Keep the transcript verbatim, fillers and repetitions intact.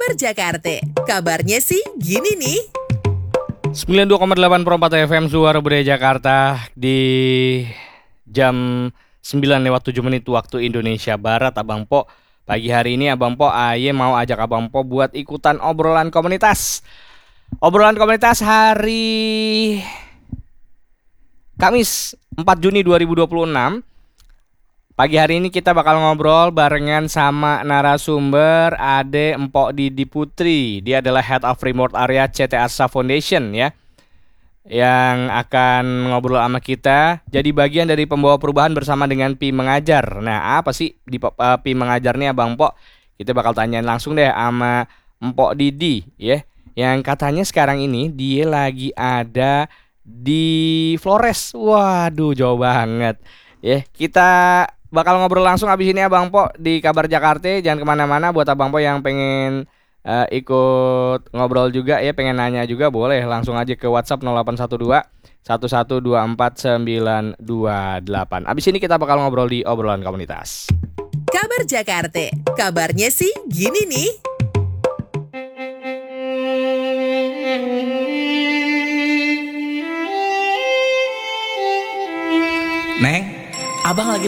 Kabar Jakarta, kabarnya sih gini nih. sembilan puluh dua koma delapan Pro empat F M Suara Budaya Jakarta di jam sembilan lewat tujuh menit waktu Indonesia Barat. Abang Po, pagi hari ini Abang Po Aye mau ajak Abang Po buat ikutan obrolan komunitas. Obrolan komunitas hari Kamis empat Juni dua ribu dua puluh enam. Pagi hari ini kita bakal ngobrol barengan sama narasumber Ade Empok Didi Putri. Dia adalah Head of Remote Area C T Arsa Foundation ya, yang akan ngobrol sama kita. Jadi bagian dari pembawa perubahan bersama dengan Pi Mengajar. Nah, apa sih di uh, Pi Mengajar nih Abang Empok? Kita bakal tanyain langsung deh sama Empok Didi ya, yang katanya sekarang ini dia lagi ada di Flores. Waduh, jauh banget ya. Kita bakal ngobrol langsung abis ini Abang Po di Kabar Jakarta. Jangan kemana-mana. Buat Abang Po yang pengen uh, ikut ngobrol juga ya, pengen nanya juga, boleh langsung aja ke WhatsApp nol delapan satu dua satu satu dua empat sembilan dua delapan. Abis ini kita bakal ngobrol di obrolan komunitas. Kabar Jakarta, kabarnya sih gini nih. Neng, abang lagi